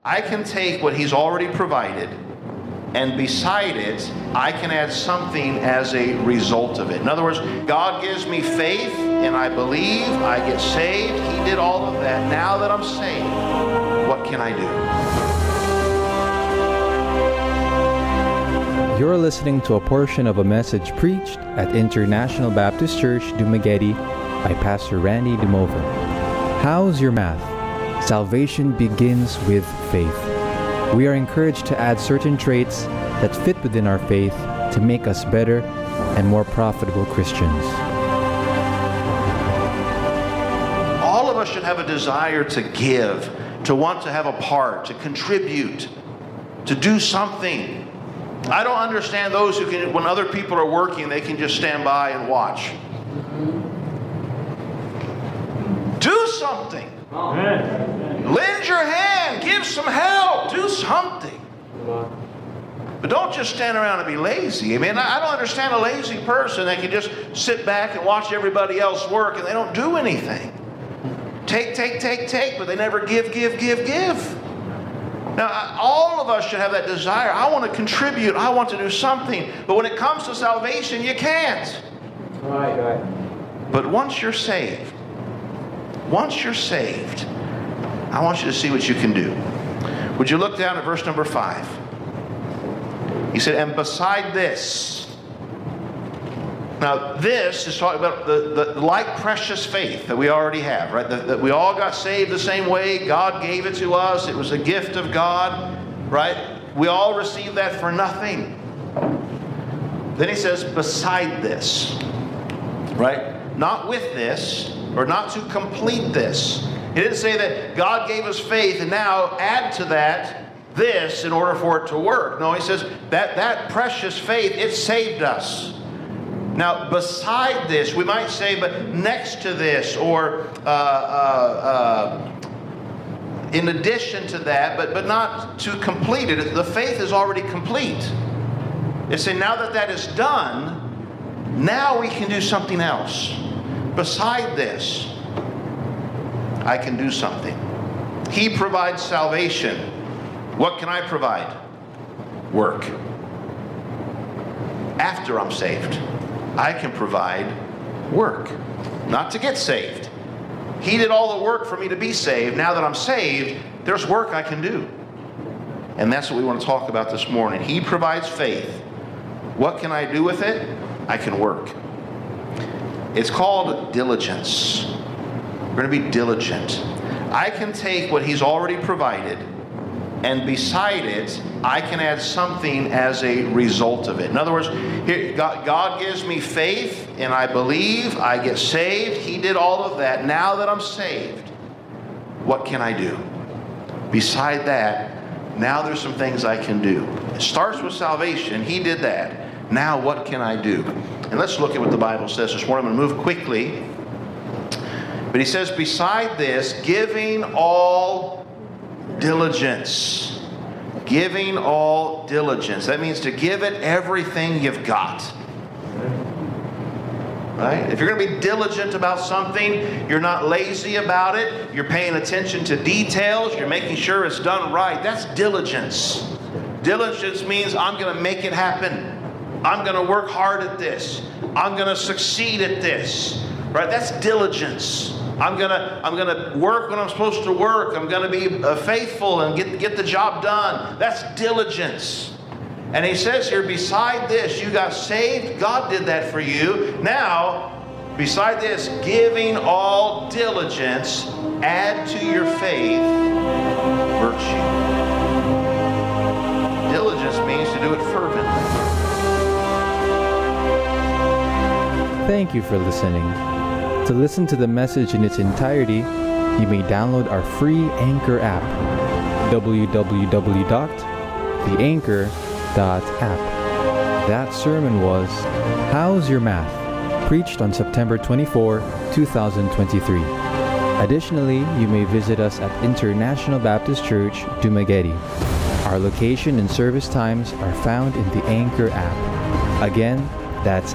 I can take what He's already provided, and beside it, I can add something as a result of it. In other words, God gives me faith, and I believe, I get saved. He did all of that. Now that I'm saved, what can I do? You're listening to a portion of a message preached at International Baptist Church, Dumaguete by Pastor Randy Demover. How's your math? Salvation begins with faith. We are encouraged to add certain traits that fit within our faith to make us better and more profitable Christians. All of us should have a desire to give, to want to have a part, to contribute, to do something. I don't understand those who can, when other people are working, they can just stand by and watch. Do something. Lend your hand. Give some help. Do something. But don't just stand around and be lazy. I mean, I don't understand a lazy person that can just sit back and watch everybody else work and they don't do anything. Take, but they never give. Now, all of us should have that desire. I want to contribute. I want to do something. But when it comes to salvation, you can't. Right. But once you're saved, I want you to see what you can do. Would you look down at verse number 5? He said, and beside this. Now, this is talking about the like precious faith that we already have, right? That we all got saved the same way. God gave it to us. It was a gift of God, right? We all received that for nothing. Then he says, beside this, right? Not with this, or not to complete this. He didn't say that God gave us faith and now add to that this in order for it to work. No, he says that precious faith, it saved us. Now, beside this, we might say, but next to this, or in addition to that, but not to complete it. The faith is already complete. It's saying now that is done, now we can do something else. Beside this, I can do something. He provides salvation. What can I provide? Work. After I'm saved, I can provide work. Not to get saved. He did all the work for me to be saved. Now that I'm saved, there's work I can do. And that's what we want to talk about this morning. He provides faith. What can I do with it? I can work. It's called diligence. We're going to be diligent. I can take what He's already provided, and beside it, I can add something as a result of it. In other words, here, God gives me faith, and I believe, I get saved. He did all of that. Now that I'm saved, what can I do? Beside that, now there's some things I can do. It starts with salvation. He did that. Now what can I do? And let's look at what the Bible says this morning. I'm going to move quickly. But he says, beside this, giving all diligence. Giving all diligence. That means to give it everything you've got. Right? If you're going to be diligent about something, you're not lazy about it, you're paying attention to details, you're making sure it's done right. That's diligence. Diligence means I'm going to make it happen. I'm going to work hard at this. I'm going to succeed at this. Right? That's diligence. I'm gonna work when I'm supposed to work. I'm going to be faithful and get the job done. That's diligence. And he says here, beside this, you got saved. God did that for you. Now, beside this, giving all diligence, add to your faith virtue. Diligence means to do it fervently. Thank you for listening. To listen to the message in its entirety, you may download our free Anchor app, www.theanchor.app. That sermon was How's Your Math? Preached on September 24, 2023. Additionally, you may visit us at International Baptist Church, Dumaguete. Our location and service times are found in the Anchor app. Again, that's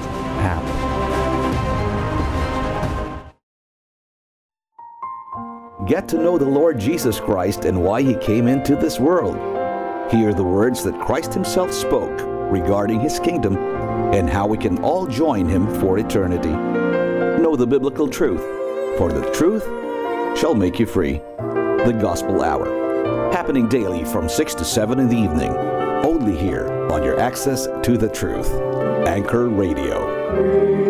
www.theanchor.app. get to know the Lord Jesus Christ and why He came into this world. Hear the words that Christ Himself spoke regarding His kingdom and how we can all join Him for eternity. Know the biblical truth, for the truth shall make you free. The Gospel Hour, happening daily from 6 to 7 in the evening, only here on your access to the truth. Anchor Radio.